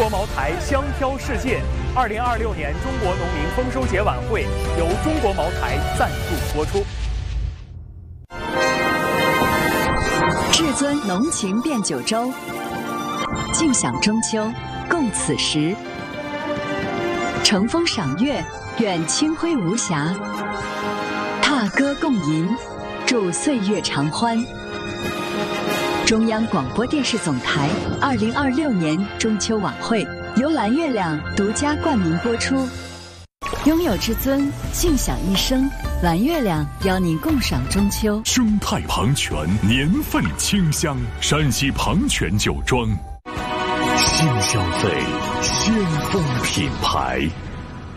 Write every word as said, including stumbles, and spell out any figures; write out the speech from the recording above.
国茅台香飘世界二零二六年中国农民丰收节晚会由中国茅台赞助播出。 至尊浓情变九州，尽享中秋，共此时。乘风赏月，愿清辉无瑕；踏歌共吟，祝岁月长欢。中央广播电视总台二零二六年中秋晚会由蓝月亮独家冠名播出。拥有至尊，尽享一生。蓝月亮邀您共赏中秋。 生态庞泉，年份清香，山西庞泉酒庄，新消费，先锋品牌。